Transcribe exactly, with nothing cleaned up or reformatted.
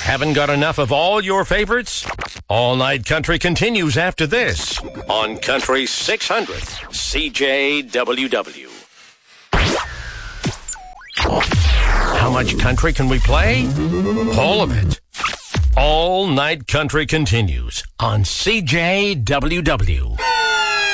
Haven't got enough of all your favorites? All Night Country continues after this on Country six hundred C J W W. How much country can we play? All of it. All Night Country continues on C J W W.